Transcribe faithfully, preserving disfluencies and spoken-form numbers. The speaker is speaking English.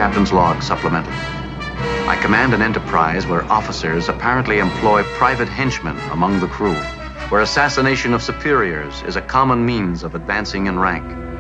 Captain's Log Supplemental. I command an enterprise where officers apparently employ private henchmen among the crew, where assassination of superiors is a common means of advancing in rank.